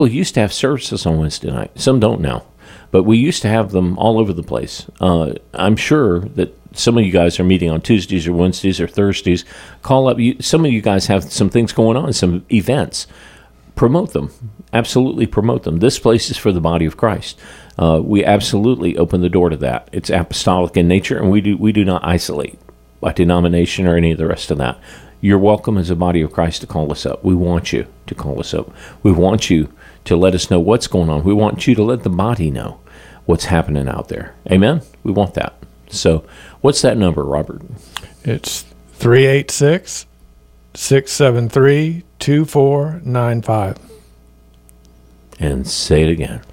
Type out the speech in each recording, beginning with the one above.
We used to have services on Wednesday night. Some don't now, but we used to have them all over the place. I'm sure that some of you guys are meeting on Tuesdays or Wednesdays or Thursdays. Call up. Some of you guys have some things going on, some events. Promote them. Absolutely promote them. This place is for the body of Christ. We absolutely open the door to that. It's apostolic in nature, and we do not isolate by denomination or any of the rest of that. You're welcome as a body of Christ to call us up. We want you to call us up. We want you to let us know what's going on. We want you to let the body know what's happening out there. Amen? We want that. So what's that number, Robert? It's 386-673-2495. And say it again.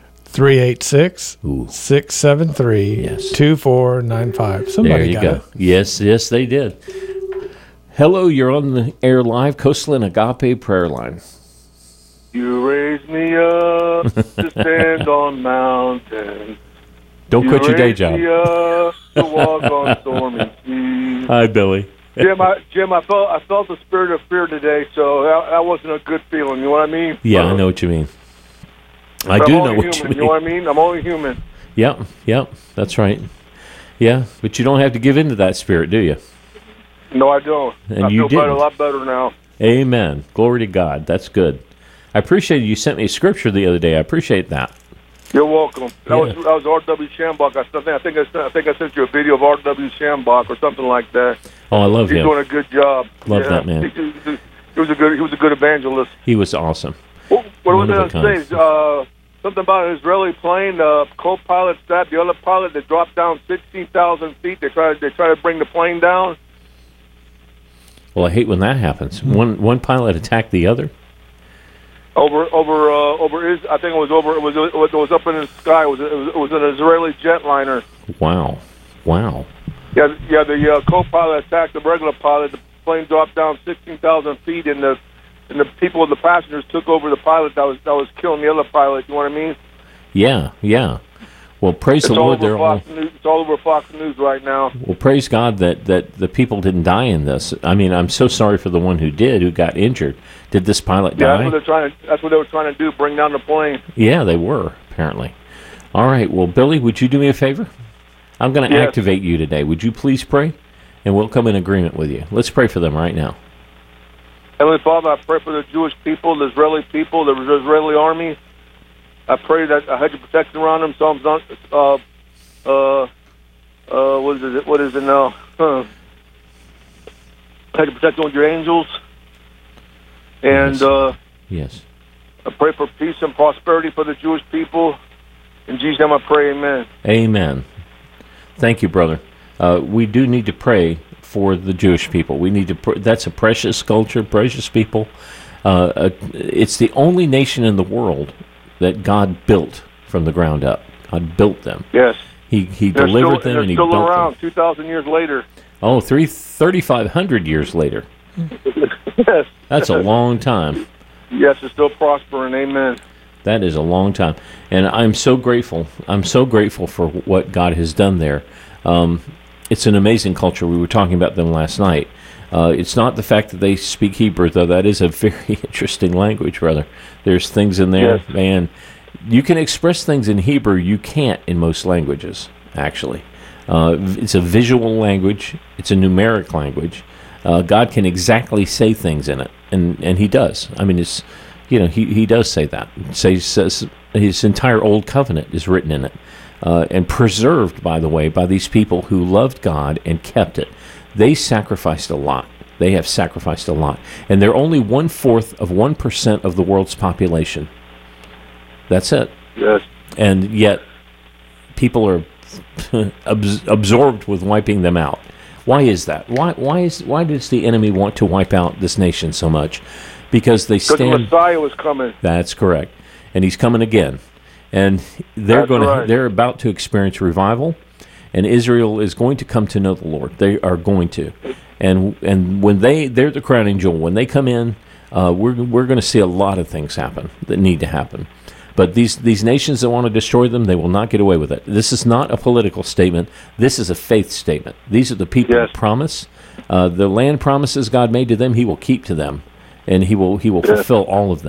386-673-2495. Somebody got it. Yes, they did. Hello, you're on the air live, Coastland Agape Prayer Line. You raise me up to stand on mountains. Don't quit your day job. You raise me up to walk on stormy seas. Hi, Billy. Jim, I felt the spirit of fear today, so that wasn't a good feeling. You know what I mean? Yeah, I know what you mean. I do know what you mean. You know what I mean? I'm only human. Yep, that's right. Yeah, but you don't have to give in to that spirit, do you? No, I don't. And I you feel better, a didn't. lot better now. Amen. Glory to God. That's good. I appreciate you sent me a scripture the other day. I appreciate that. You're welcome. That was R.W. Shambach. I think I sent you a video of R.W. Shambach or something like that. Oh, I love him. He's doing a good job. Love that man. He was a good evangelist. He was awesome. What was I going to say? Something about an Israeli plane. Co-pilot stabbed the other pilot that dropped down 16,000 feet. They try to bring the plane down. Well, I hate when that happens. One pilot attacked the other. Over. I think it was over. It was up in the sky. It was an Israeli jetliner. Wow. Yeah. The co-pilot attacked the regular pilot. The plane dropped down 16,000 feet, and the people and the passengers took over the pilot that was killing the other pilot. You know what I mean? Yeah. Well, praise the Lord. It's all over Fox News right now. Well, praise God that the people didn't die in this. I mean, I'm so sorry for the one who got injured. Did this pilot die? Yeah, that's what they were trying to do, bring down the plane. Yeah, they were, apparently. All right, well, Billy, would you do me a favor? I'm going to activate you today. Would you please pray? And we'll come in agreement with you. Let's pray for them right now. Heavenly Father, I pray for the Jewish people, the Israeli people, the Israeli army. I pray that a hedge of protection around them. Psalms, what is it now? Hedge of protection with your angels. And yes. I pray for peace and prosperity for the Jewish people. In Jesus' name I pray, amen. Amen. Thank you, brother. We do need to pray for the Jewish people. We need to. That's a precious culture, precious people. It's the only nation in the world that God built from the ground up. God built them. Yes. He delivered them, and He built them. They're still around 2,000 years later. Oh, 3,500 years later. Yes. That's a long time. Yes, it's still prospering. Amen. That is a long time. And I'm so grateful. I'm so grateful for what God has done there. It's an amazing culture. We were talking about them last night. It's not the fact that they speak Hebrew, though. That is a very interesting language, brother. There's things in there, yes. Man. You can express things in Hebrew you can't in most languages, actually. It's a visual language. It's a numeric language. God can exactly say things in it, and He does. I mean, it's He does say that. He says His entire Old Covenant is written in it, and preserved, by the way, by these people who loved God and kept it. They sacrificed a lot. They have sacrificed a lot. And they're only 1/4 of 1% of the world's population. That's it. Yes. And yet, people are absorbed with wiping them out. Why is that? Why does the enemy want to wipe out this nation so much? Because they stand. Because the Messiah was coming. That's correct. And He's coming again. And they're about to experience revival. And Israel is going to come to know the Lord. They are going to, and when they're the crowning jewel. When they come in, we're going to see a lot of things happen that need to happen. But these nations that want to destroy them, they will not get away with it. This is not a political statement. This is a faith statement. These are the people who promise. The land promises God made to them, He will keep to them, and He will fulfill all of them.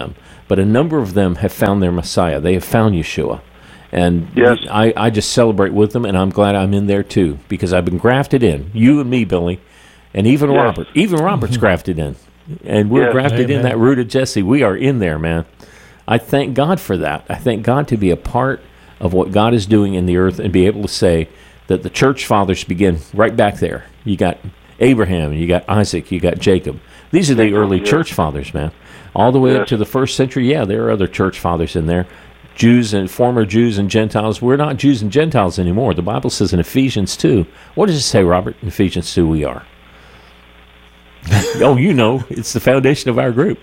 but a number of them have found their Messiah. They have found Yeshua. And Yes. I just celebrate with them, and I'm glad I'm in there too, because I've been grafted in. You and me, Billy, and even Yes. Robert. Even Robert's grafted in. And we're Yes. grafted in Amen. that root of Jesse. We are in there, man. I thank God for that. I thank God to be a part of what God is doing in the earth and be able to say that the church fathers begin right back there. You got Abraham, you got Isaac, you got Jacob. These are the early yes. church fathers, man. All the way up Yes. to the first century, yeah, there are other church fathers in there. Jews and former Jews and Gentiles. We're not Jews and Gentiles anymore. The Bible says in Ephesians 2. What does it say, Robert? In Ephesians 2 we are. Oh, you know, it's the foundation of our group.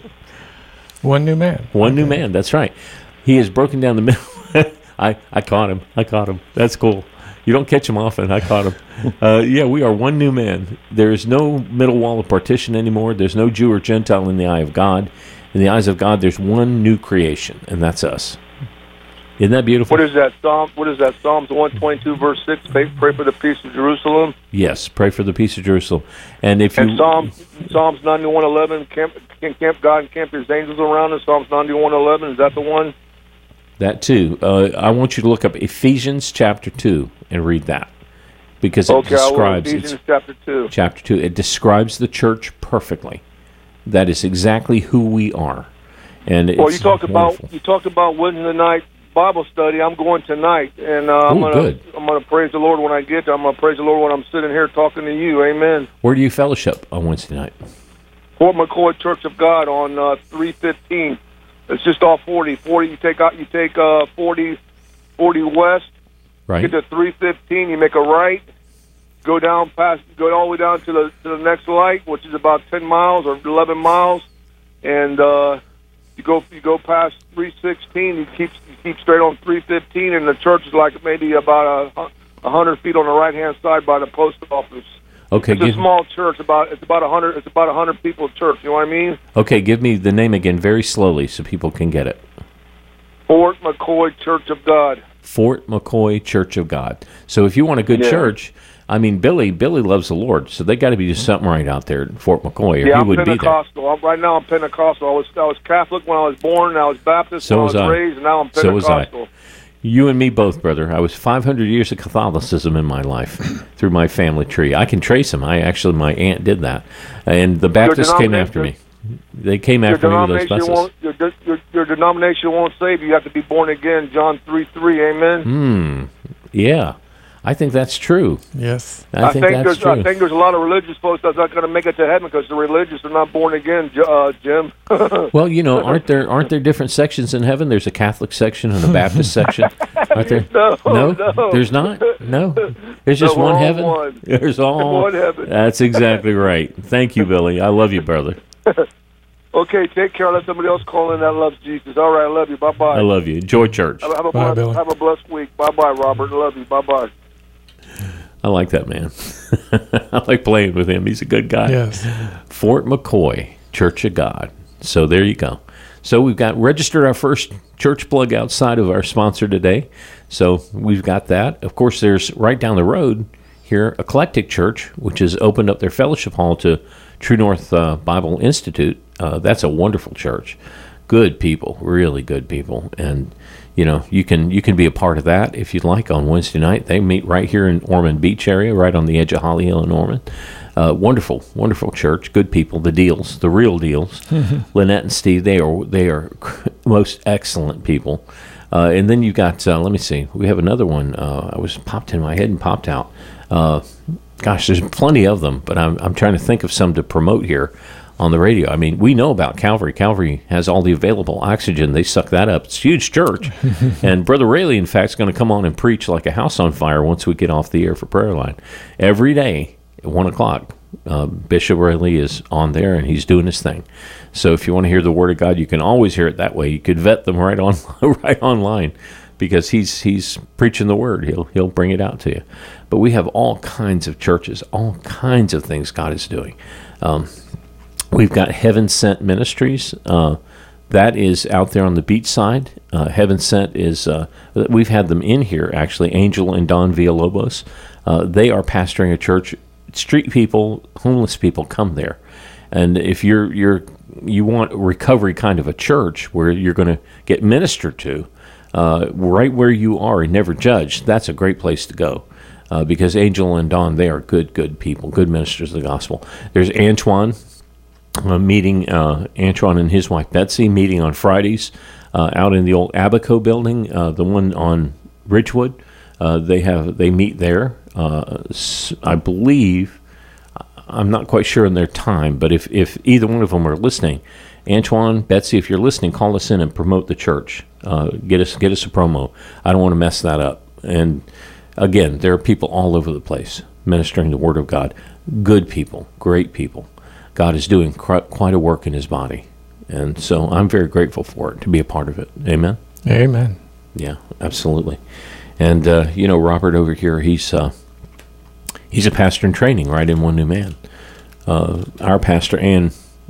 One new man. One new man, that's right. He has broken down the middle. I caught him. I caught him. That's cool. You don't catch him often. I caught him. Yeah, we are one new man. There is no middle wall of partition anymore. There's no Jew or Gentile in the eye of God. In the eyes of God, there's one new creation, and that's us. Isn't that beautiful? What is that Psalm? What is that? Psalms 122 verse 6. Pray for the peace of Jerusalem. Yes, pray for the peace of Jerusalem. And if you And Psalms 91:11. Camp God and camp His angels around us. Psalms 91:11. Is that the one? that too, I want you to look up Ephesians chapter 2 and read that, because it Okay, I will. describes Ephesians chapter 2. chapter 2. It describes the church perfectly. That is exactly who we are. And it's Well, you talked wonderful. about Wednesday night Bible study. I'm going tonight, and good. I'm gonna praise the Lord when I get there. I'm gonna praise the Lord when I'm sitting here talking to you. Amen. Where do you fellowship on Wednesday night? Fort McCoy Church of God on 315. It's just off 40. 40. You take 40 west. Right? Get to 315. You make a right. Go all the way down to the next light, which is about 10 miles or 11 miles, and you go past 316. You keep straight on 315, and the church is like maybe about 100 feet on the right hand side by the post office. Okay, It's a small church. It's about 100. It's about 100 people church. You know what I mean? okay, give me the name again very slowly so people can get it. Fort McCoy Church of God. Fort McCoy Church of God. So if you want a good Yeah. church, I mean, Billy loves the Lord, so they got to be doing something right out there at Fort McCoy, or Yeah, he I'm would be there. Pentecostal. Right now I'm Pentecostal. I was Catholic when I was born, and I was Baptist So when was I was I. raised, and now I'm So was I. Pentecostal. You and me both, brother. I was 500 years of Catholicism in my life through my family tree. I can trace them. My aunt did that, and the Baptists came after me. They came after me with those buses. Your denomination won't save you. You have to be born again. John 3:3. Amen. Yeah, I think that's true. Yes. I think that's true. I think there's a lot of religious folks that's not going to make it to heaven because the religious are not born again, Jim. Well, you know, aren't there different sections in heaven? There's a Catholic section and a Baptist section. Aren't there? No. There's not. No, there's just No, one all heaven. one. There's all One heaven. That's exactly right. Thank you, Billy. I love you, brother. Okay, take care. Let somebody else call in that loves Jesus. All right, I love you. Bye-bye. I love you. Enjoy church. Have a Bye, blessed, Billy. have a blessed week. Bye-bye, Robert. I love you. Bye-bye. I like that man. I like playing with him. He's a good guy. Yes. Fort McCoy, Church of God. So there you go. So we've got registered our first church plug outside of our sponsor today. So we've got that. Of course, there's right down the road here, Eclectic Church, which has opened up their fellowship hall to True North Bible Institute. That's a wonderful church. Good people, really good people. And, you know, you can be a part of that if you'd like on Wednesday night. They meet right here in Ormond Beach area, right on the edge of Holly Hill and Ormond. Wonderful, wonderful church. Good people. The deals, the real deals. Lynette and Steve, they are most excellent people. And then you've got, let me see, we have another one. I was popped in my head and popped out. Gosh, there's plenty of them, but I'm trying to think of some to promote here on the radio. I mean, we know about Calvary. Calvary has all the available oxygen. They suck that up. It's a huge church. And Brother Rayleigh, in fact, is going to come on and preach like a house on fire once we get off the air for prayer line. Every day at 1 o'clock, Bishop Rayleigh is on there, and he's doing his thing. So if you want to hear the Word of God, you can always hear it that way. You could vet them right online. Because he's preaching the word, he'll bring it out to you. But we have all kinds of churches, all kinds of things God is doing. We've got Heaven Sent Ministries. That is out there on the beach side. Heaven Sent is we've had them in here actually. Angel and Don Villalobos. They are pastoring a church. Street people, homeless people come there, and if you're you want a recovery kind of a church where you're going to get ministered to, right where you are and never judged, that's a great place to go. Because Angel and Dawn, they are good people, good ministers of the gospel. There's Antoine meeting, Antoine and his wife Betsy meeting on Fridays out in the old Abaco building, the one on Ridgewood. They meet there. I believe, I'm not quite sure on their time, but if either one of them are listening, Antoine, Betsy, if you're listening, call us in and promote the church. Get us a promo. I don't want to mess that up. And again, there are people all over the place ministering the Word of God. Good people, great people. God is doing quite a work in His body. And so I'm very grateful for it, to be a part of it. Amen? Amen. Yeah, absolutely. And, Robert over here, he's a pastor in training, right, in One New Man. Our pastor, Ann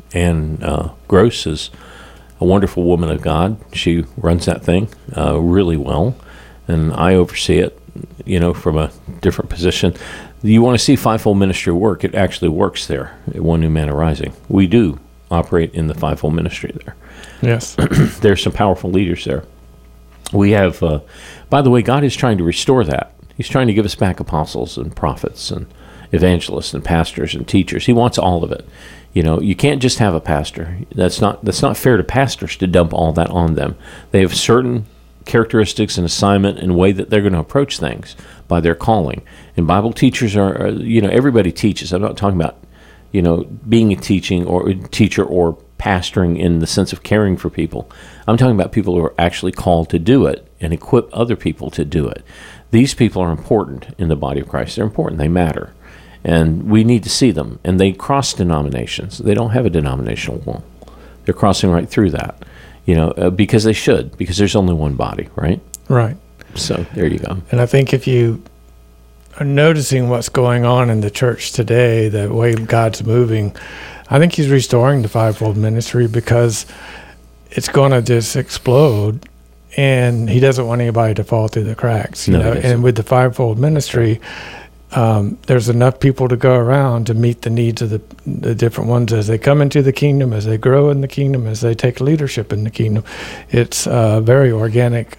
Gross, is a wonderful woman of God. She runs that thing really well, and I oversee it, from a different position. You want to see fivefold ministry work, it actually works there at One New Man Arising. We do operate in the fivefold ministry there. Yes. There's some powerful leaders there. We have, by the way, God is trying to restore that. He's trying to give us back apostles and prophets and evangelists and pastors and teachers. He wants all of it. You can't just have a pastor. That's not fair to pastors to dump all that on them. They have certain characteristics and assignment and way that they're going to approach things by their calling. And Bible teachers are, everybody teaches. I'm not talking about, being a teacher or pastoring in the sense of caring for people. I'm talking about people who are actually called to do it and equip other people to do it. These people are important in the body of Christ. They're important. They matter. And we need to see them. And they cross denominations. They don't have a denominational wall. They're crossing right through that. Because they should, because there's only one body, right? Right. So there you go. And I think if you are noticing what's going on in the church today, the way God's moving, I think He's restoring the fivefold ministry because it's going to just explode, and He doesn't want anybody to fall through the cracks. You know? And with the fivefold ministry, there's enough people to go around to meet the needs of the different ones as they come into the kingdom, as they grow in the kingdom, as they take leadership in the kingdom. It's a very organic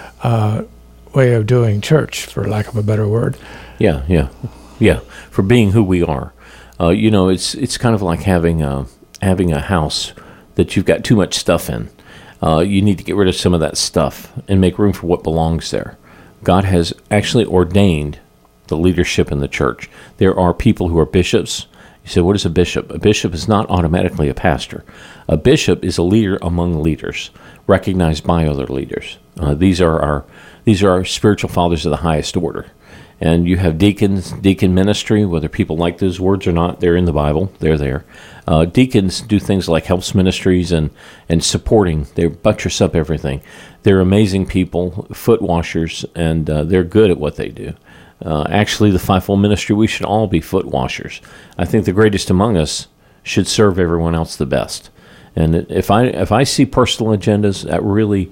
way of doing church, for lack of a better word. Yeah. For being who we are. It's kind of like having a house that you've got too much stuff in. You need to get rid of some of that stuff and make room for what belongs there. God has actually ordained the leadership in the church. There are people who are bishops. You say, what is a bishop? A bishop is not automatically a pastor. A bishop is a leader among leaders, recognized by other leaders. These are our spiritual fathers of the highest order. And you have deacons, deacon ministry, whether people like those words or not, they're in the Bible, they're there. Deacons do things like helps ministries and supporting. They buttress up everything. They're amazing people, foot washers, and they're good at what they do. Actually, the fivefold ministry, we should all be foot washers. I think the greatest among us should serve everyone else the best. And if I see personal agendas that really,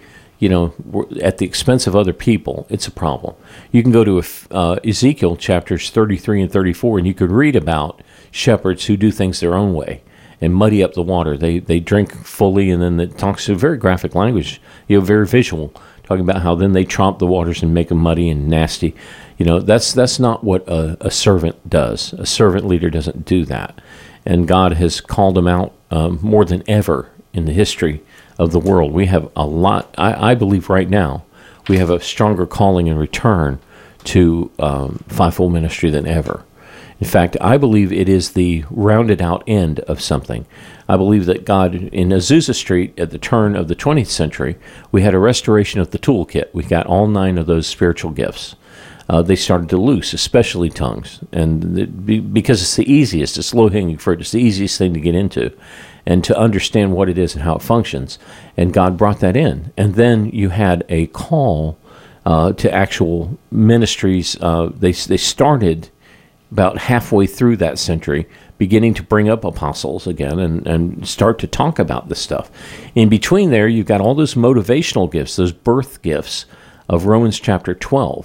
at the expense of other people, it's a problem. You can go to Ezekiel chapters 33 and 34, and you could read about shepherds who do things their own way and muddy up the water. They drink fully, and then it talks to very graphic language, very visual, talking about how then they tromp the waters and make them muddy and nasty. That's not what a servant does. A servant leader doesn't do that. And God has called them out more than ever in the history of the world. We have a lot, I believe right now, we have a stronger calling and return to fivefold ministry than ever. In fact, I believe it is the rounded out end of something. I believe that God, in Azusa Street at the turn of the 20th century, we had a restoration of the toolkit. We got all 9 of those spiritual gifts. They started to loose, especially tongues. And because it's the easiest, it's low-hanging fruit, it's the easiest thing to get into and to understand what it is and how it functions. And God brought that in. And then you had a call to actual ministries. They started about halfway through that century, beginning to bring up apostles again and start to talk about this stuff. In between there, you've got all those motivational gifts, those birth gifts of Romans chapter 12.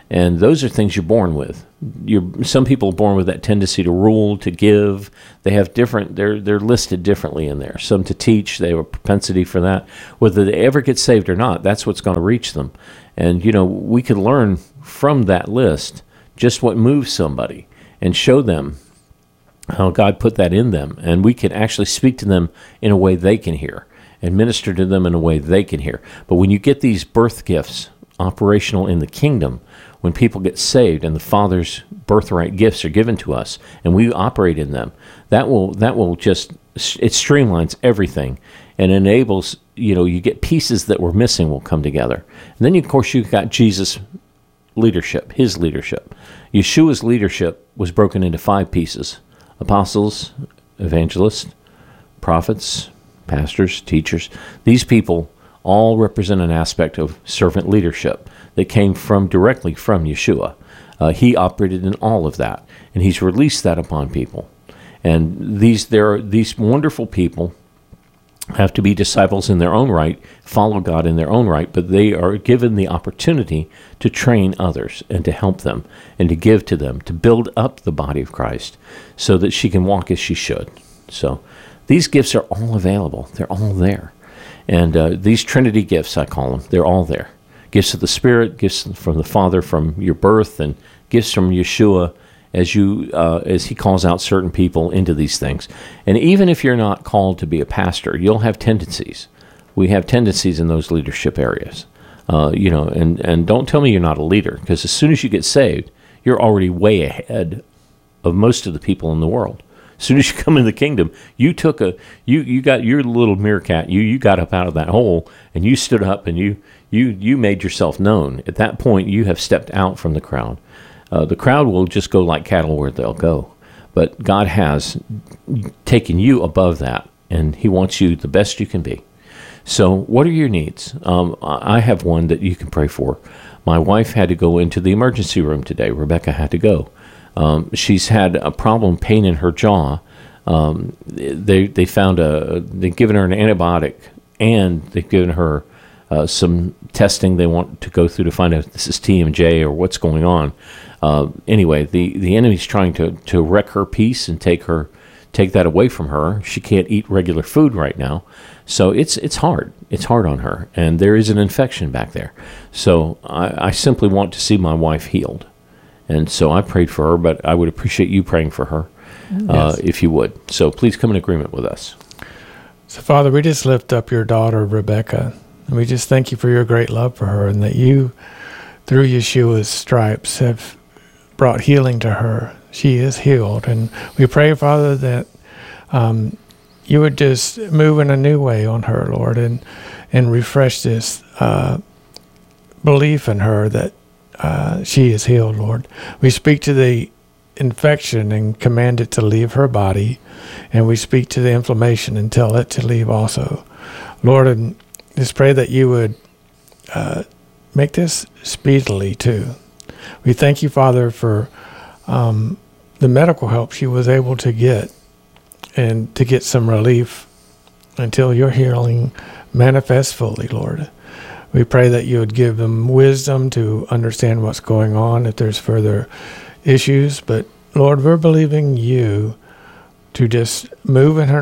And those are things you're born with. Some people are born with that tendency to rule, to give. They have different, they're listed differently in there. Some to teach, they have a propensity for that. Whether they ever get saved or not, that's what's going to reach them. And, we could learn from that list just what moves somebody and show them how God put that in them. And we can actually speak to them in a way they can hear and minister to them in a way they can hear. But when you get these birth gifts operational in the kingdom, when people get saved and the Father's birthright gifts are given to us and we operate in them, that will just, it streamlines everything and enables, you get pieces that were missing will come together. And then, of course, you've got Jesus' leadership, his leadership. Yeshua's leadership was broken into 5 pieces: apostles, evangelists, prophets, pastors, teachers. These people all represent an aspect of servant leadership that came directly from Yeshua. He operated in all of that, and he's released that upon people. And these wonderful people have to be disciples in their own right, follow God in their own right, but they are given the opportunity to train others and to help them and to give to them, to build up the body of Christ so that she can walk as she should. So these gifts are all available. They're all there. And these Trinity gifts, I call them, they're all there. Gifts of the Spirit, gifts from the Father from your birth, and gifts from Yeshua as he calls out certain people into these things. And even if you're not called to be a pastor, you'll have tendencies. We have tendencies in those leadership areas. And don't tell me you're not a leader, because as soon as you get saved, you're already way ahead of most of the people in the world. As soon as you come in the kingdom, you got your little meerkat. You got up out of that hole and you stood up and you made yourself known. At that point, you have stepped out from the crowd. The crowd will just go like cattle where they'll go, but God has taken you above that, and He wants you the best you can be. So, what are your needs? I have one that you can pray for. My wife had to go into the emergency room today. Rebecca had to go. She's had a pain in her jaw. They've given her an antibiotic, and they've given her some testing they want to go through to find out if this is TMJ or what's going on. Anyway, the enemy's trying to wreck her peace and take that away from her. She can't eat regular food right now. So it's hard. It's hard on her, and there is an infection back there. So I simply want to see my wife healed. And so I prayed for her, but I would appreciate you praying for her, yes, if you would. So please come in agreement with us. So, Father, we just lift up your daughter, Rebecca, and we just thank you for your great love for her, and that you, through Yeshua's stripes, have brought healing to her. She is healed. And we pray, Father, that you would just move in a new way on her, Lord, and refresh this belief in her that she is healed, Lord. We speak to the infection and command it to leave her body, and we speak to the inflammation and tell it to leave also. Lord, and just pray that you would make this speedily too. We thank you, Father, for the medical help she was able to get, and to get some relief until your healing manifests fully, Lord. We pray that you would give them wisdom to understand what's going on if there's further issues. But Lord, we're believing you to just move in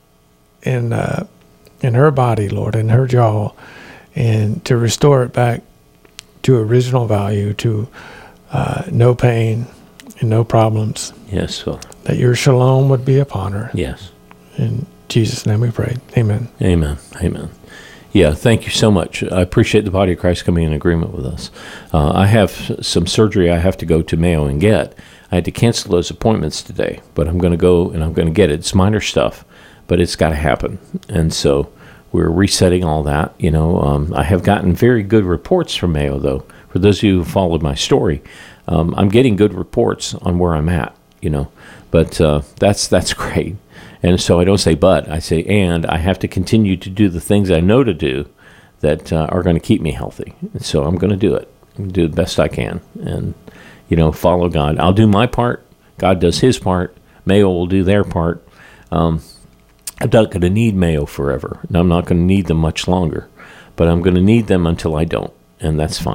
her body, Lord, in her jaw, and to restore it back to original value, to no pain and no problems. Yes, Father. That your shalom would be upon her. Yes. In Jesus' name we pray. Amen. Amen. Amen. Yeah, thank you so much. I appreciate the body of Christ coming in agreement with us. I have some surgery I have to go to Mayo and get. I had to cancel those appointments today, but I'm going to go and I'm going to get it. It's minor stuff, but it's got to happen. And so we're resetting all that. I have gotten very good reports from Mayo, though. For those of you who followed my story, I'm getting good reports on where I'm at, But that's great. And so I don't say but, I say and. I have to continue to do the things I know to do that are going to keep me healthy. And so I'm going to do it. I'm going to do the best I can and, follow God. I'll do my part. God does his part. Mayo will do their part. I'm not going to need Mayo forever, and I'm not going to need them much longer. But I'm going to need them until I don't, and that's fine.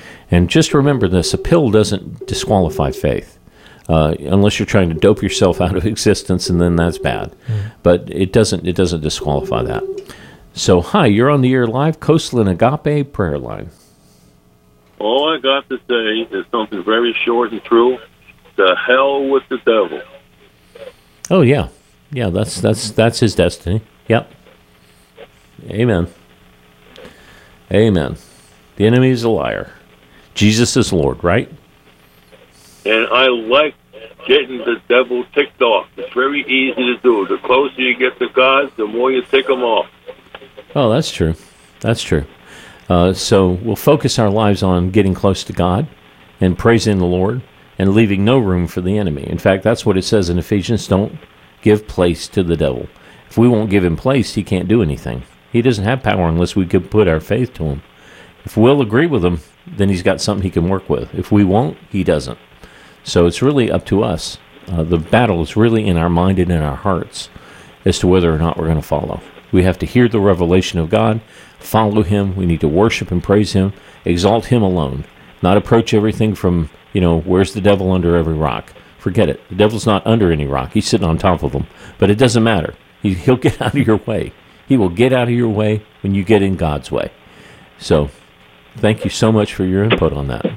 And just remember this, a pill doesn't disqualify faith. Unless you're trying to dope yourself out of existence, and then that's bad. But it doesn't disqualify that. So, hi, you're on the air live, Coastland Agape Prayer Line. All I got to say is something very short and true. The hell with the devil. Oh yeah, that's his destiny. Yep. Amen. Amen. The enemy is a liar. Jesus is Lord, right? And I like getting the devil ticked off. It's very easy to do. The closer you get to God, the more you tick him off. Oh, that's true. That's true. So we'll focus our lives on getting close to God and praising the Lord and leaving no room for the enemy. In fact, that's what it says in Ephesians. Don't give place to the devil. If we won't give him place, he can't do anything. He doesn't have power unless we could put our faith to him. If we'll agree with him, then he's got something he can work with. If we won't, he doesn't. So it's really up to us. The battle is really in our mind and in our hearts as to whether or not we're going to follow. We have to hear the revelation of God, follow him. We need to worship and praise him, exalt him alone, not approach everything from, where's the devil under every rock? Forget it. The devil's not under any rock. He's sitting on top of them. But it doesn't matter. He'll get out of your way. He will get out of your way when you get in God's way. So, thank you so much for your input on that.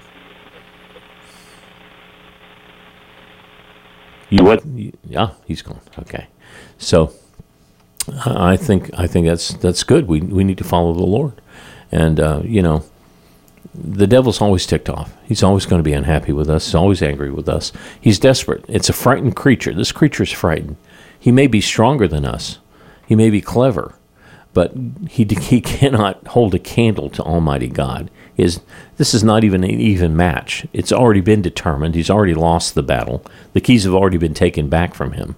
You what? Yeah, he's gone. Okay. So, I think that's good. We need to follow the Lord. And, the devil's always ticked off. He's always going to be unhappy with us. He's always angry with us. He's desperate. It's a frightened creature. This creature is frightened. He may be stronger than us. He may be clever, but he cannot hold a candle to Almighty God. This is not even an even match. It's already been determined. He's already lost the battle. The keys have already been taken back from him.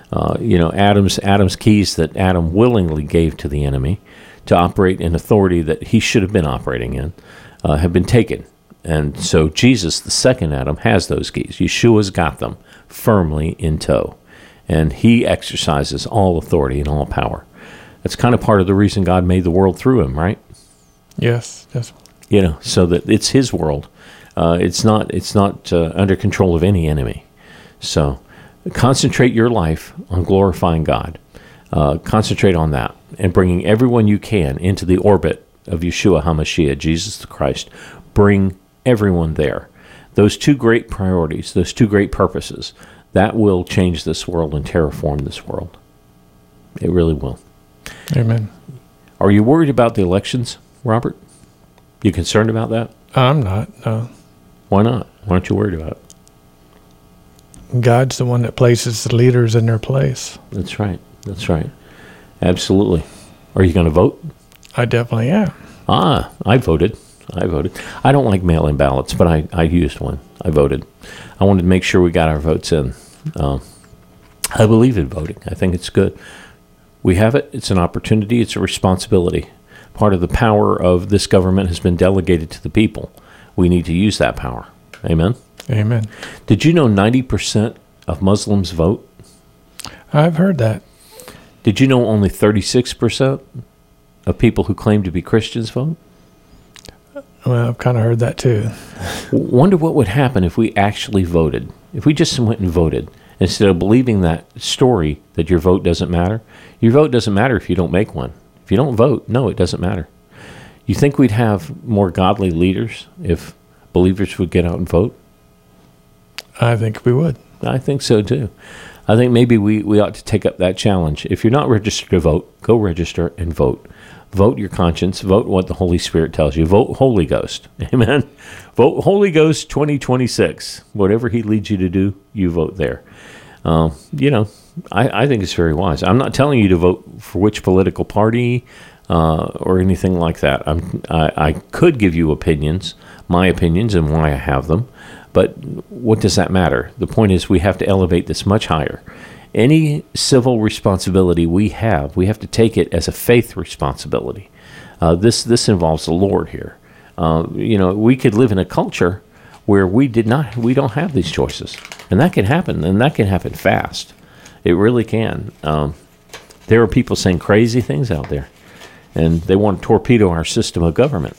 Adam's keys that Adam willingly gave to the enemy to operate in authority that he should have been operating in have been taken. And so Jesus, the second Adam, has those keys. Yeshua's got them firmly in tow. And he exercises all authority and all power. That's kind of part of the reason God made the world through him, right? Yes. So that it's his world. It's not under control of any enemy. So concentrate your life on glorifying God. Concentrate on that and bringing everyone you can into the orbit of Yeshua HaMashiach, Jesus the Christ. Bring everyone there. Those two great priorities, those two great purposes, that will change this world and terraform this world. It really will. Amen. Are you worried about the elections, Robert? You concerned about that? I'm not, no. Why not? Why aren't you worried about it? God's the one that places the leaders in their place. That's right. Absolutely. Are you going to vote? I definitely am. I voted. I don't like mail-in ballots, but I used one. I voted. I wanted to make sure we got our votes in. I believe in voting. I think it's good. We have it. It's an opportunity. It's a responsibility. Part of the power of this government has been delegated to the people. We need to use that power. Amen? Amen. Did you know 90% of Muslims vote? I've heard that. Did you know only 36% of people who claim to be Christians vote? Well, I've kind of heard that too. Wonder what would happen if we actually voted. If we just went and voted, instead of believing that story that your vote doesn't matter. Your vote doesn't matter if you don't make one. If you don't vote, no, it doesn't matter. You think we'd have more godly leaders if believers would get out and vote? I think we would. I think so too. I think maybe we ought to take up that challenge. If you're not registered to vote, go register and vote. Vote your conscience. Vote what the Holy Spirit tells you. Vote Holy Ghost. Amen. Vote Holy Ghost 2026. Whatever he leads you to do, you vote there. I think it's very wise. I'm not telling you to vote for which political party or anything like that. I could give you my opinions and why I have them, but what does that matter? The point is we have to elevate this much higher. Any civil responsibility we have to take it as a faith responsibility. This involves the Lord here. We could live in a culture where we don't have these choices, and that can happen, and that can happen fast. It really can. There are people saying crazy things out there, and they want to torpedo our system of government.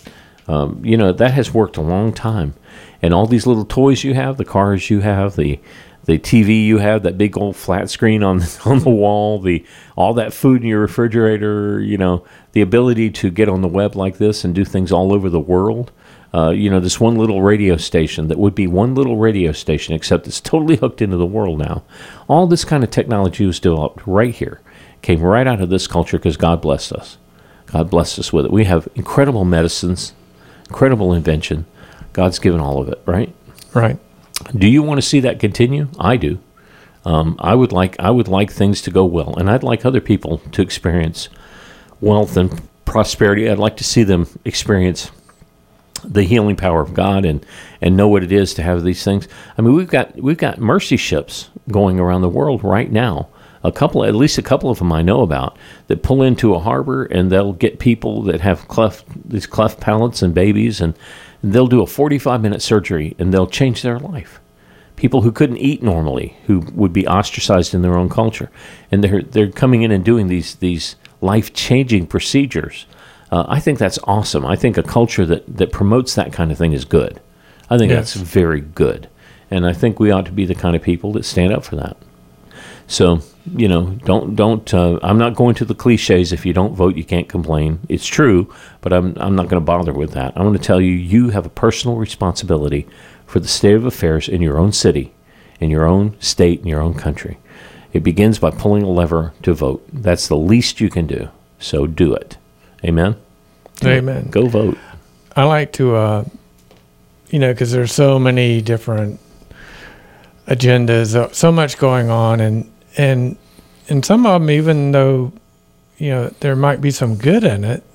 That has worked a long time. And all these little toys you have, the cars you have, the TV you have, that big old flat screen on the wall, all that food in your refrigerator, the ability to get on the web like this and do things all over the world. This one little radio station that would be one little radio station, except it's totally hooked into the world now. All this kind of technology was developed right here, came right out of this culture because God blessed us. God blessed us with it. We have incredible medicines, incredible invention. God's given all of it, right? Right. Do you want to see that continue? I do. I would like things to go well, and I'd like other people to experience wealth and prosperity. I'd like to see them experience the healing power of God and know what it is to have these things. I mean, we've got mercy ships going around the world right now. At least a couple of them I know about, that pull into a harbor and they'll get people that have these cleft palates and babies, and they'll do a 45-minute surgery and they'll change their life. People who couldn't eat normally, who would be ostracized in their own culture, and they're coming in and doing these life-changing procedures. I think that's awesome. I think a culture that promotes that kind of thing is good. I think that's very good. And I think we ought to be the kind of people that stand up for that. So, don't. I'm not going to the cliches. If you don't vote, you can't complain. It's true, but I'm not going to bother with that. I want to tell you, you have a personal responsibility for the state of affairs in your own city, in your own state, in your own country. It begins by pulling a lever to vote. That's the least you can do. So do it. Amen? Amen. Go vote. I like to, because there's so many different agendas, so much going on, and some of them, even though, there might be some good in it,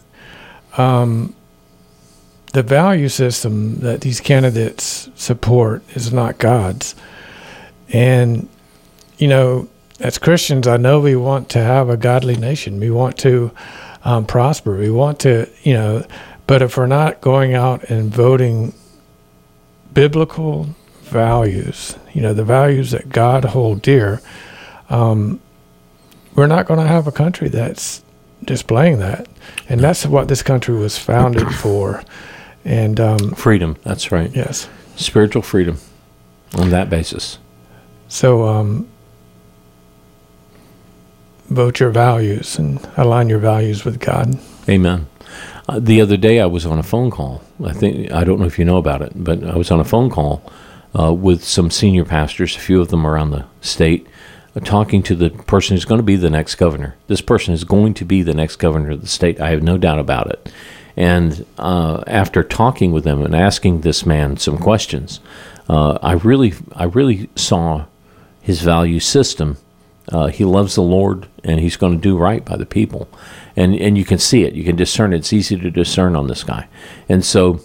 the value system that these candidates support is not God's. And, as Christians, I know we want to have a godly nation. We want to prosper. We want to, but if we're not going out and voting biblical values, the values that God hold dear, we're not going to have a country that's displaying that. And that's what this country was founded for. And freedom, that's right. Yes. Spiritual freedom on that basis. So vote your values and align your values with God. Amen. The other day I was on a phone call. I don't know if you know about it, but I was on a phone call with some senior pastors, a few of them around the state, talking to the person who's going to be the next governor. This person is going to be the next governor of the state. I have no doubt about it. And after talking with them and asking this man some questions, I really saw his value system. He loves the Lord, and he's going to do right by the people. And you can see it. You can discern it. It's easy to discern on this guy. And so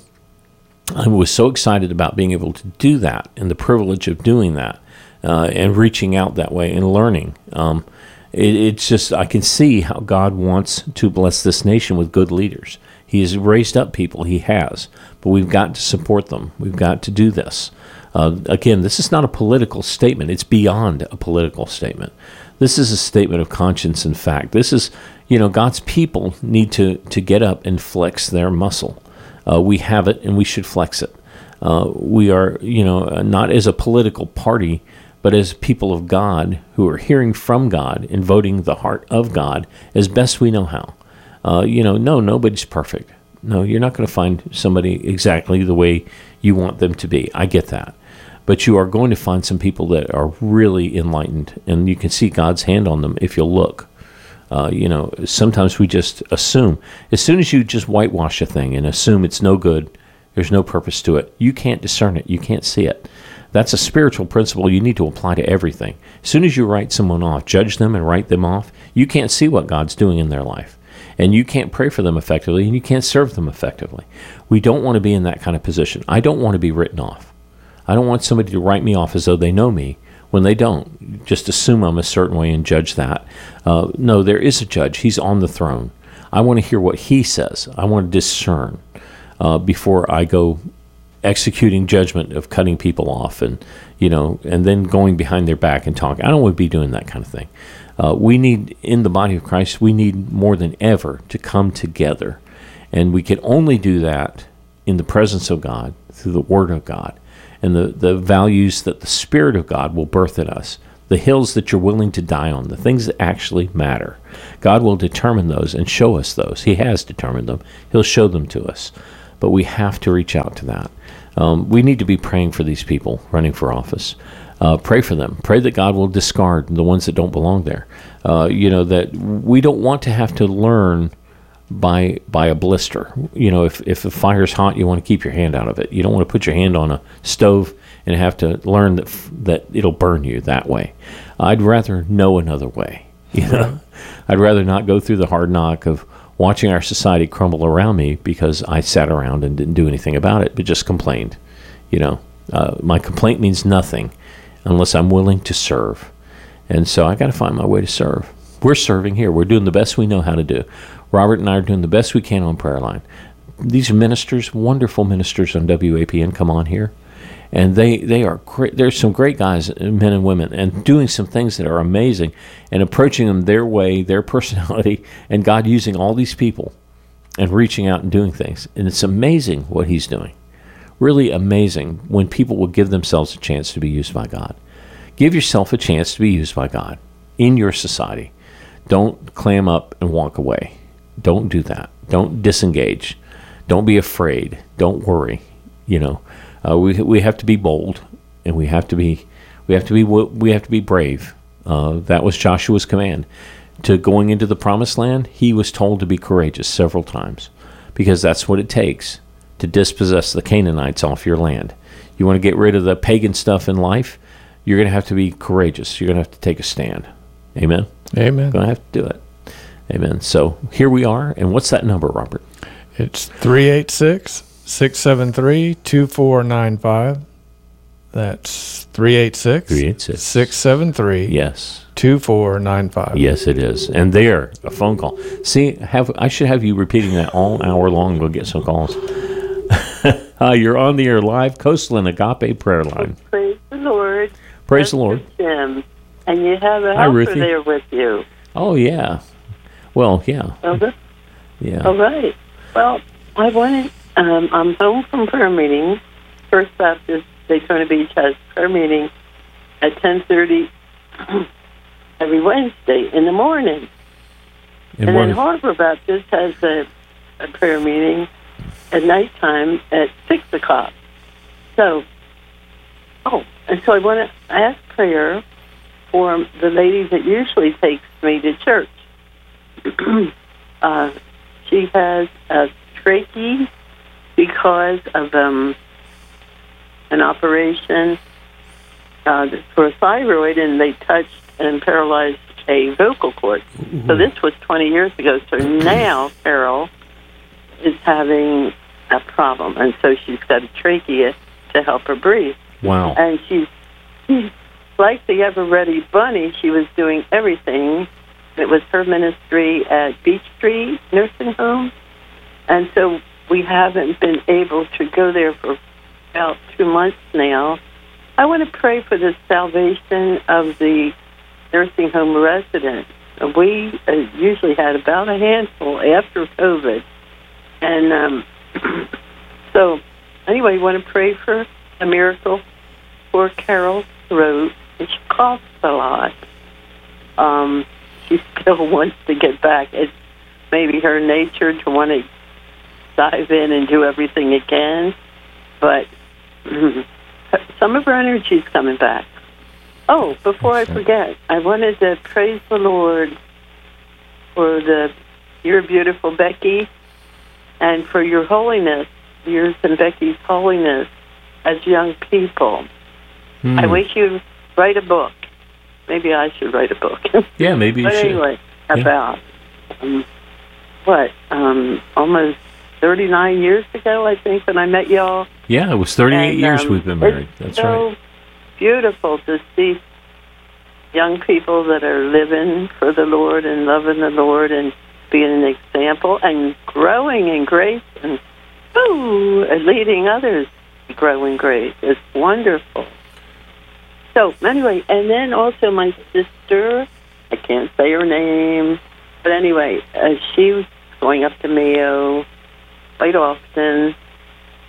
I was so excited about being able to do that and the privilege of doing that and reaching out that way and learning. It's just, I can see how God wants to bless this nation with good leaders. He has raised up people. He has. But we've got to support them. We've got to do this. Again, this is not a political statement. It's beyond a political statement. This is a statement of conscience and fact. This is, God's people need to get up and flex their muscle. We have it, and we should flex it. We are, not as a political party, but as people of God who are hearing from God and voting the heart of God as best we know how. No, nobody's perfect. No, you're not going to find somebody exactly the way you want them to be. I get that. But you are going to find some people that are really enlightened, and you can see God's hand on them if you'll look. Sometimes we just assume. As soon as you just whitewash a thing and assume it's no good, there's no purpose to it, you can't discern it. You can't see it. That's a spiritual principle you need to apply to everything. As soon as you write someone off, judge them and write them off, you can't see what God's doing in their life. And you can't pray for them effectively, and you can't serve them effectively. We don't want to be in that kind of position. I don't want to be written off. I don't want somebody to write me off as though they know me when they don't. Just assume I'm a certain way and judge that. No, there is a judge. He's on the throne. I want to hear what he says. I want to discern before I go executing judgment of cutting people off and then going behind their back and talking. I don't want to be doing that kind of thing. We need, in the body of Christ, we need more than ever to come together. And we can only do that in the presence of God, through the Word of God, and the values that the Spirit of God will birth in us, the hills that you're willing to die on, the things that actually matter. God will determine those and show us those. He has determined them. He'll show them to us. But we have to reach out to that. We need to be praying for these people running for office. Pray for them. Pray that God will discard the ones that don't belong there. That we don't want to have to learn by a blister. If the fire's hot, you want to keep your hand out of it. You don't want to put your hand on a stove and have to learn that it'll burn you that way. I'd rather know another way. I'd rather not go through the hard knock of watching our society crumble around me because I sat around and didn't do anything about it, but just complained. My complaint means nothing unless I'm willing to serve. And so I got to find my way to serve. We're serving here. We're doing the best we know how to do. Robert and I are doing the best we can on Prayer Line. These ministers, wonderful ministers on WAPN, come on here. And they are great. There's some great guys, men and women, and doing some things that are amazing and approaching them their way, their personality, and God using all these people and reaching out and doing things. And it's amazing what he's doing. Really amazing when people will give themselves a chance to be used by God. Give yourself a chance to be used by God in your society. Don't clam up and walk away. Don't do that. Don't disengage. Don't be afraid. Don't worry. We have to be bold, and we have to be brave. That was Joshua's command to going into the promised land. He was told to be courageous several times because that's what it takes to dispossess the Canaanites off your land. You want to get rid of the pagan stuff in life, you're going to have to be courageous. You're going to have to take a stand. Amen? Amen. Going to have to do it. Amen. So here we are. And what's that number, Robert? It's 386-673-2495. That's 386-673. Yes. 2495. Yes, it is. And there, a phone call. See, I should have you repeating that all hour long. We'll get some calls. You're on the air live, Coastland Agape Prayer Line. Praise the Lord. Praise the Lord. Jim. And you have a Hi, helper Ruthie. there with you. Oh, yeah. Well, yeah. Okay. Yeah. All right. Well, I wanted, I'm home from prayer meeting. First Baptist Daytona Beach has prayer meeting at 10:30 every Wednesday in the morning. And then Harbor Baptist has a prayer meeting at nighttime at 6 o'clock. So I want to ask prayer for the lady that usually takes me to church. She has a trachea because of an operation for a thyroid, and they touched and paralyzed a vocal cord. Mm-hmm. So this was 20 years ago. So now Carol is having a problem, and so she's got a trachea to help her breathe. Wow. And she's like the ever-ready bunny. She was doing everything. It was her ministry at Beach Street Nursing Home. And so we haven't been able to go there for about 2 months now. I want to pray for the salvation of the nursing home residents. We usually had about a handful after COVID. And so anyway, I want to pray for a miracle for Carol's throat. And she coughs a lot. She still wants to get back. It's maybe her nature to want to dive in and do everything again. But some of her energy is coming back. Oh, before I forget, I wanted to praise the Lord for your beautiful Becky and for your holiness, yours and Becky's holiness as young people. I wish you'd write a book. Maybe I should write a book. Yeah, maybe you but should. Anyway, about, almost 39 years ago, I think, when I met y'all. Yeah, it was 38 years we've been married. That's so right. Beautiful to see young people that are living for the Lord and loving the Lord and being an example and growing in grace and leading others to grow in grace. It's wonderful. So, anyway, and then also my sister, I can't say her name, but anyway, she was going up to Mayo quite often,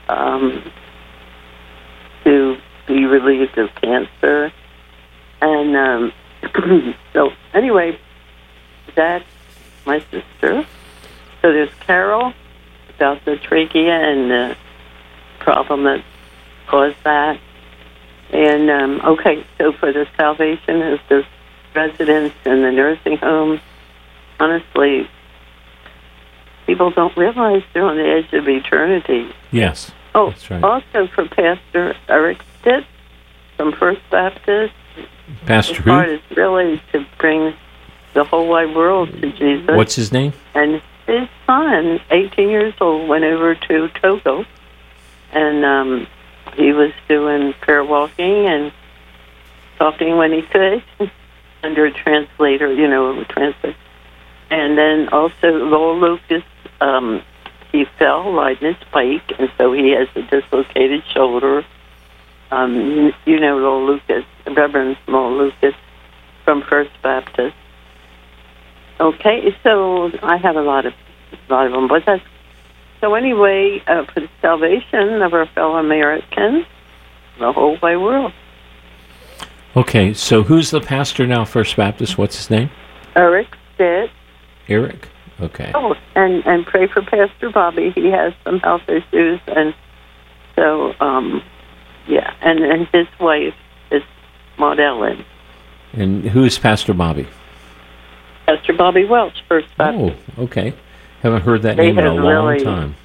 to be relieved of cancer. And so anyway, that's my sister. So there's Carol about the trachea and the problem that caused that. And, okay, so for the salvation of the residents in the nursing home, honestly, people don't realize they're on the edge of eternity. Yes. Oh, that's right. Also for Pastor Eric Stitt from First Baptist. Pastor His heart who? is really to bring the whole wide world to Jesus. What's his name? And his son, 18 years old, went over to Togo, and he was doing prayer walking and talking when he could, under a translator, a translator. And then also Lowell Lucas, he fell riding his bike, and so he has a dislocated shoulder. Lowell Lucas, Reverend Lowell Lucas from First Baptist. Okay, so I have a lot of them, but that's so anyway. For the salvation of our fellow Americans, the whole wide world. Okay, so who's the pastor now, First Baptist? What's his name? Eric Stitt. Eric. Okay. Oh, and pray for Pastor Bobby. He has some health issues, and so yeah, and his wife is Maud Ellen. And who is Pastor Bobby? Pastor Bobby Welch, First Baptist. Oh, okay. Haven't heard that They name in a have long really, time.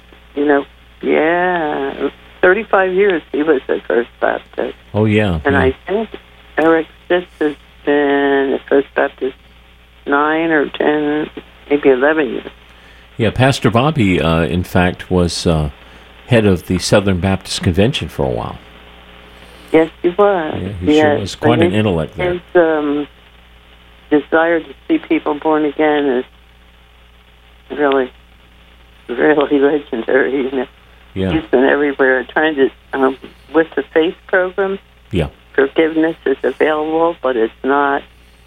35 years he was at First Baptist. Oh, yeah. And yeah. I think Eric Stitt has been at First Baptist 9 or 10, maybe 11 years. Yeah, Pastor Bobby, in fact, was head of the Southern Baptist Convention for a while. Yes, he was. Yeah, he sure was quite an intellect there. His desire to see people born again is really, really legendary. Yeah. He's been everywhere trying to, with the faith program. Yeah. Forgiveness is available, but it's not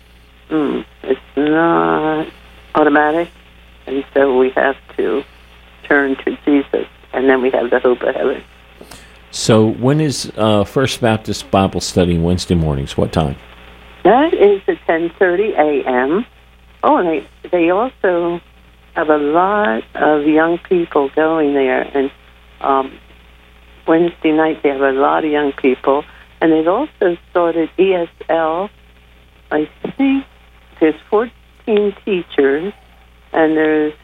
automatic, and so we have to turn to Jesus, and then we have the hope of heaven. So when is First Baptist Bible study Wednesday mornings? What time? That is at 10:30 a.m. Oh, and they also have a lot of young people going there, and Wednesday night they have a lot of young people, and they've also started ESL. I think there's 14 teachers, and there's,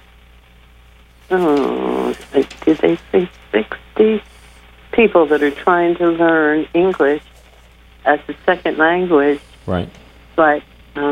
did they say 60 people that are trying to learn English as a second language. Right. But,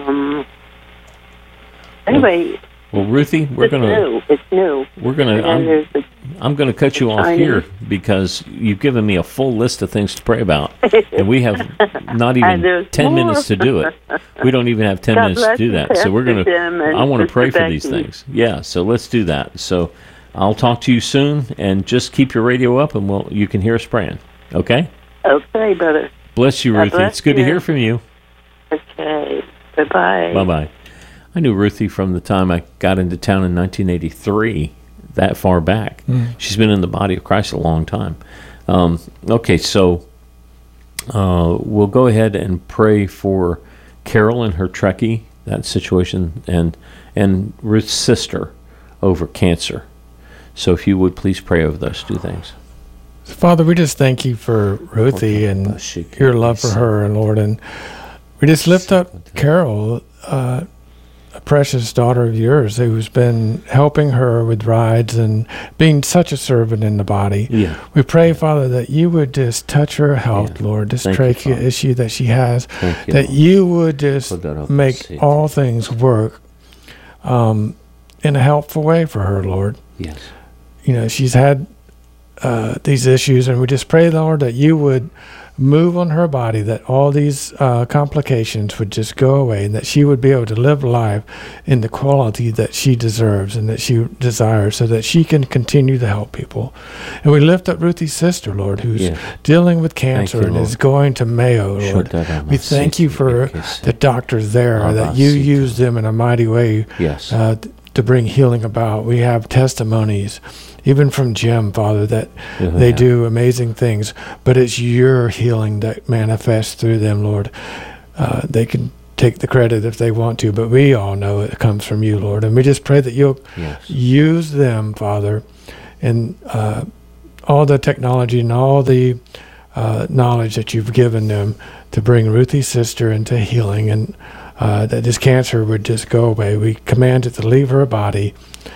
anyway. Well, Ruthie, It's new. I'm gonna cut you off here because you've given me a full list of things to pray about, and we have not even 10 minutes to do it. We don't even have 10 minutes to do that. So I want to pray for these things. Yeah, so let's do that. So I'll talk to you soon, and just keep your radio up, and you can hear us praying. Okay? Okay, brother. Bless you, Ruthie. It's good to hear from you. Okay. Bye-bye. Bye-bye. I knew Ruthie from the time I got into town in 1983, that far back. She's been in the body of Christ a long time. Okay, so we'll go ahead and pray for Carol and her Trekkie, that situation, and Ruth's sister over cancer. So if you would please pray over those two things. Father, we just thank you for Ruthie and your love for her, and Lord, and we just lift up Carol, a precious daughter of yours who's been helping her with rides and being such a servant in the body. Yeah. We pray, Father, that you would just touch her health, Lord, this trachea issue that she has, that you would just make all things work in a helpful way for her, Lord. Yes. She's had these issues, and we just pray, Lord, that you would move on her body, that all these complications would just go away, and that she would be able to live life in the quality that she deserves and that she desires, so that she can continue to help people. And we lift up Ruthie's sister, Lord, who's dealing with cancer and is going to Mayo, Lord. We thank you for the doctors there, that you use them in a mighty way to bring healing about. We have testimonies even from Jim, Father, that they do amazing things, but it's your healing that manifests through them, Lord. They can take the credit if they want to, but we all know it comes from you, Lord. And we just pray that you'll use them, Father, and all the technology and all the knowledge that you've given them to bring Ruthie's sister into healing, and that this cancer would just go away. We command it to leave her body,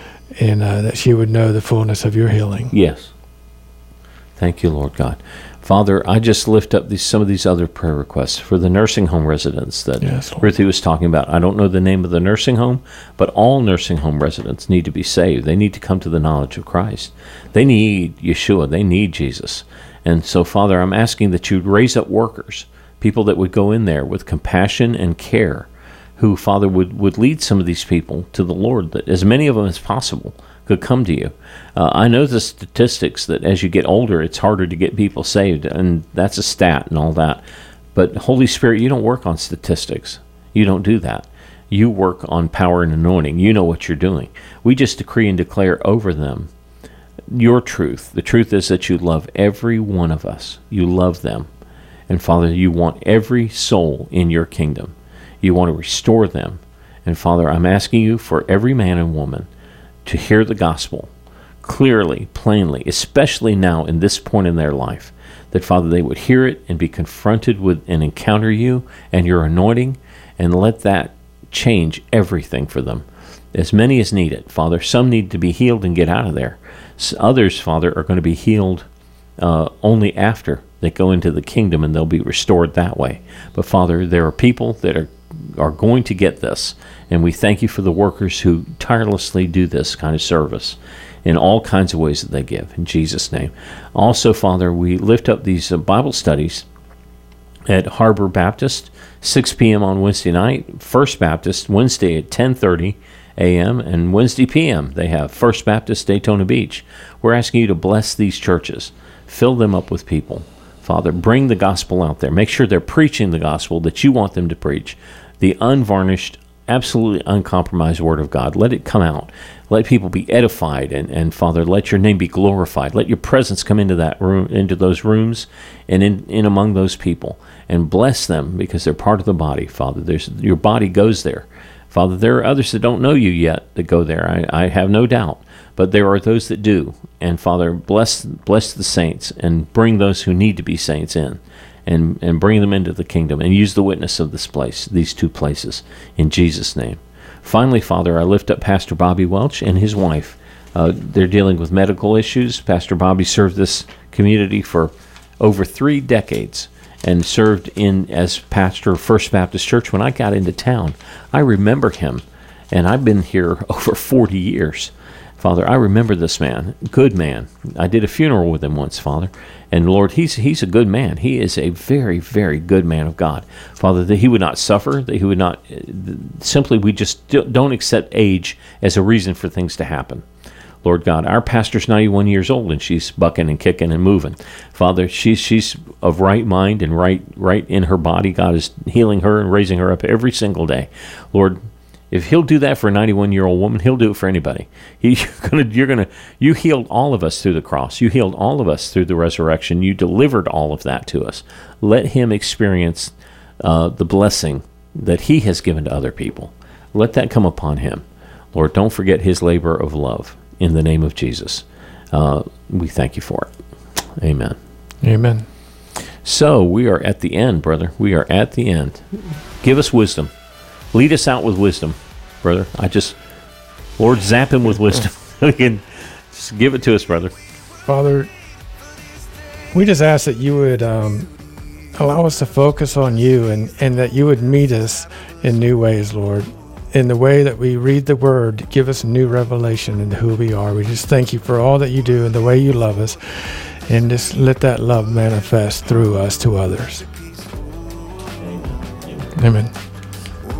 and that she would know the fullness of your healing. Yes. Thank you, Lord God. Father, I just lift up some of these other prayer requests for the nursing home residents that Ruthie was talking about. I don't know the name of the nursing home, but all nursing home residents need to be saved. They need to come to the knowledge of Christ. They need Yeshua. They need Jesus. And so, Father, I'm asking that you'd raise up workers, people that would go in there with compassion and care, who, Father, would lead some of these people to the Lord, that as many of them as possible could come to you. I know the statistics that as you get older, it's harder to get people saved, and that's a stat and all that. But Holy Spirit, you don't work on statistics. You don't do that. You work on power and anointing. You know what you're doing. We just decree and declare over them your truth. The truth is that you love every one of us. You love them. And Father, you want every soul in your kingdom. You want to restore them. And Father, I'm asking you for every man and woman to hear the gospel clearly, plainly, especially now in this point in their life, that, Father, they would hear it and be confronted with and encounter you and your anointing, and let that change everything for them. As many as need it, Father. Some need to be healed and get out of there. Others, Father, are going to be healed only after they go into the kingdom, and they'll be restored that way. But, Father, there are people that are going to get this, and we thank you for the workers who tirelessly do this kind of service in all kinds of ways that they give, in Jesus' name. Also, Father, we lift up these Bible studies at Harbor Baptist, 6 p.m. on Wednesday night, First Baptist, Wednesday at 10:30 a.m., and Wednesday p.m. they have First Baptist Daytona Beach. We're asking you to bless these churches, fill them up with people. Father, bring the gospel out there. Make sure they're preaching the gospel that you want them to preach, the unvarnished, absolutely uncompromised word of God. Let it come out. Let people be edified, and Father, let your name be glorified. Let your presence come into that room, into those rooms, and in among those people, and bless them because they're part of the body. Father, your body goes there. Father, there are others that don't know you yet that go there. I have no doubt, but there are those that do. And Father, bless the saints and bring those who need to be saints in, and bring them into the kingdom, and use the witness of this place, these two places, in Jesus' name. Finally, Father, I lift up Pastor Bobby Welch and his wife. They're dealing with medical issues. Pastor Bobby served this community for over 3 decades and served as pastor of First Baptist Church when I got into town. I remember him, and I've been here over 40 years. Father, I remember this man, good man. I did a funeral with him once, Father. And Lord, he's a good man. He is a very, very good man of God. Father, that he would not suffer, that he would not, simply we just don't accept age as a reason for things to happen. Lord God, our pastor's 91 years old, and she's bucking and kicking and moving. Father, she's of right mind and right in her body. God is healing her and raising her up every single day. Lord, if he'll do that for a 91-year-old woman, he'll do it for anybody. You healed all of us through the cross. You healed all of us through the resurrection. You delivered all of that to us. Let him experience the blessing that he has given to other people. Let that come upon him. Lord, don't forget his labor of love. In the name of Jesus, we thank you for it. Amen. Amen. So we are at the end, brother. We are at the end. Give us wisdom. Lead us out with wisdom, brother. Lord, zap him with wisdom. Just give it to us, brother. Father, we just ask that you would allow us to focus on you, and that you would meet us in new ways, Lord. In the way that we read the word, give us a new revelation into who we are. We just thank you for all that you do and the way you love us, and just let that love manifest through us to others. Amen.